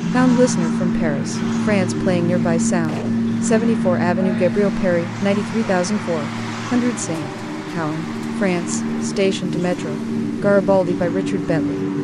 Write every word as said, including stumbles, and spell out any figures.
Found listener from Paris, France playing nearby sound. seventy-four Avenue Gabriel Perry, ninety-three thousand four hundred Saint Cowan, France, station to Metro. Garibaldi by Richard Bentley.